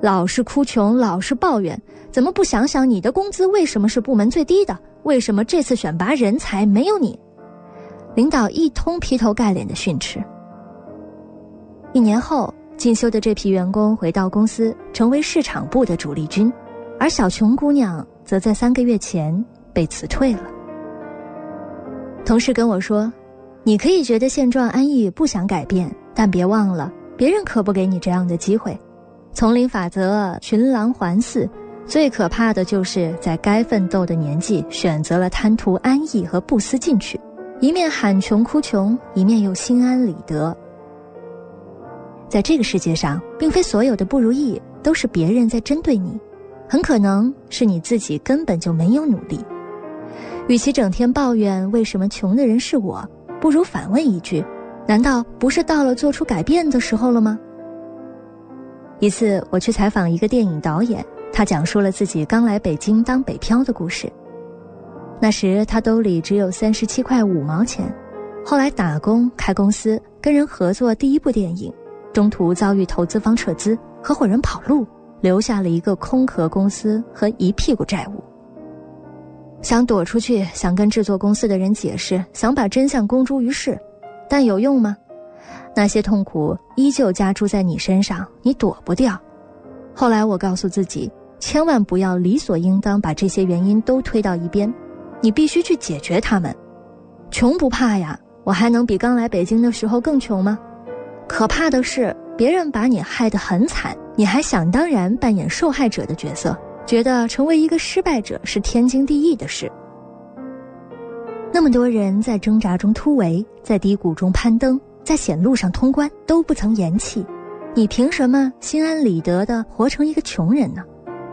老是哭穷，老是抱怨，怎么不想想你的工资为什么是部门最低的？为什么这次选拔人才没有你？领导一通劈头盖脸的训斥。1年后，进修的这批员工回到公司，成为市场部的主力军，而小琼姑娘则在3个月前被辞退了。同事跟我说，你可以觉得现状安逸，不想改变，但别忘了，别人可不给你这样的机会。丛林法则，群狼环伺，最可怕的就是在该奋斗的年纪，选择了贪图安逸和不思进取，一面喊穷哭穷，一面又心安理得。在这个世界上，并非所有的不如意都是别人在针对你，很可能是你自己根本就没有努力。与其整天抱怨为什么穷的人是我，不如反问一句，难道不是到了做出改变的时候了吗？一次我去采访一个电影导演，他讲述了自己刚来北京当北漂的故事。那时他兜里只有37块5毛钱，后来打工开公司，跟人合作第1部电影，中途遭遇投资方撤资，合伙人跑路，留下了一个空壳公司和一屁股债务。想躲出去，想跟制作公司的人解释，想把真相公诸于世，但有用吗？那些痛苦依旧加诸在你身上，你躲不掉。后来我告诉自己，千万不要理所应当把这些原因都推到一边，你必须去解决它们。穷不怕呀，我还能比刚来北京的时候更穷吗？可怕的是，别人把你害得很惨，你还想当然扮演受害者的角色，觉得成为一个失败者是天经地义的事。那么多人在挣扎中突围，在低谷中攀登，在险路上通关，都不曾言弃，你凭什么心安理得地活成一个穷人呢？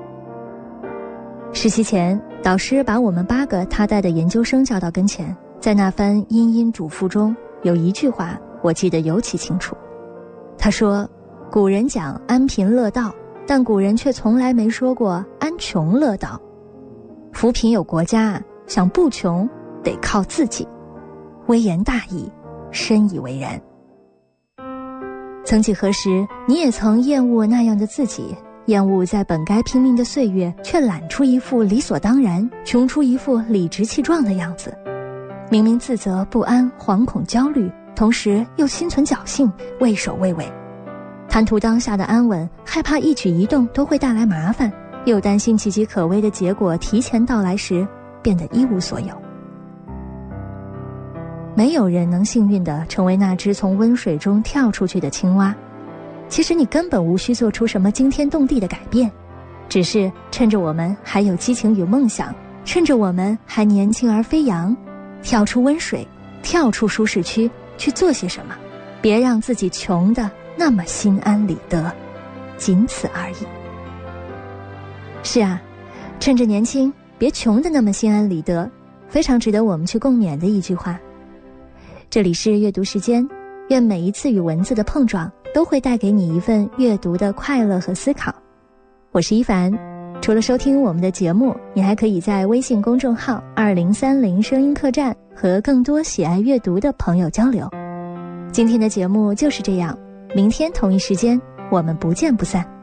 实习前，导师把我们8个他带的研究生叫到跟前，在那番殷殷嘱咐中，有一句话我记得尤其清楚。他说，古人讲安贫乐道，但古人却从来没说过安穷乐道。扶贫有国家，想不穷得靠自己。微言大义，深以为然。曾几何时，你也曾厌恶那样的自己，厌恶在本该拼命的岁月，却懒出一副理所当然，穷出一副理直气壮的样子。明明自责、不安、惶恐、焦虑，同时又心存侥幸，畏首畏尾，贪图当下的安稳，害怕一举一动都会带来麻烦，又担心岌岌可危的结果提前到来时，变得一无所有。没有人能幸运地成为那只从温水中跳出去的青蛙。其实你根本无需做出什么惊天动地的改变，只是趁着我们还有激情与梦想，趁着我们还年轻而飞扬，跳出温水，跳出舒适区，去做些什么，别让自己穷得那么心安理得，仅此而已。是啊，趁着年轻，别穷得那么心安理得，非常值得我们去共勉的一句话。这里是阅读时间，愿每一次与文字的碰撞都会带给你一份阅读的快乐和思考。我是一凡，除了收听我们的节目，你还可以在微信公众号2030声音客栈和更多喜爱阅读的朋友交流。今天的节目就是这样，明天同一时间我们不见不散。